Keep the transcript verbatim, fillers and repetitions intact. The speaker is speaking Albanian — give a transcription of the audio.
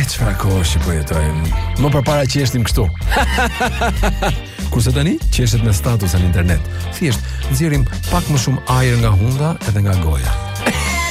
çfarë kohësh që po jetojmë. Më përpara qeshtim kështu. Kurse tani qeshet me status në internet. Thjesht nxjerrim pak më shumë ajër nga hunda edhe nga goja.